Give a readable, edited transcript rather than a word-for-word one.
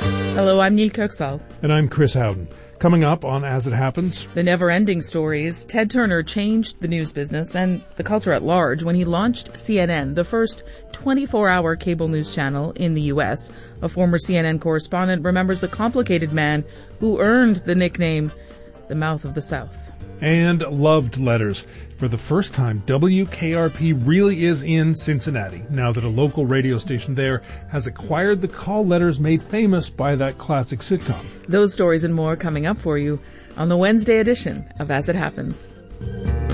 Hello, I'm Neil Kirksall. And I'm Chris Howden. Coming up on As It Happens, The never-ending stories. Ted Turner changed the news business and the culture at large when he launched CNN, the first 24-hour cable news channel in the U.S. A former CNN correspondent remembers the complicated man who earned the nickname the Mouth of the South. and loved letters. For the first time, WKRP really is in Cincinnati, now that a local radio station there has acquired the call letters made famous by that classic sitcom. Those stories and more coming up for you on the Wednesday edition of As It Happens.